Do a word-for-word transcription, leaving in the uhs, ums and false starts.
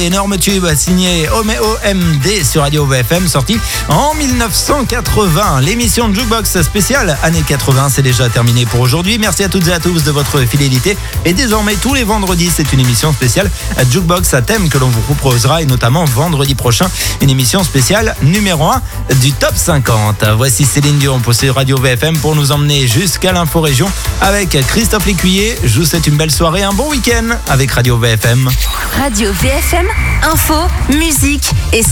énorme tube signé O M D sur Radio V F M, sorti en dix-neuf cent quatre-vingts. L'émission de Jukebox spéciale années quatre-vingts, c'est déjà terminé pour aujourd'hui. Merci à toutes et à tous de votre fidélité. Et désormais, tous les vendredis, c'est une émission spéciale Jukebox à thème que l'on vous proposera, et notamment vendredi prochain, une émission spéciale numéro un du Top cinquante. Voici Céline Dion pour Radio V F M pour nous emmener jusqu'à l'info-région avec Christophe Lécuyer. Je vous souhaite une belle soirée, un bon week-end avec Radio V F M. Radio V F M, info, musique et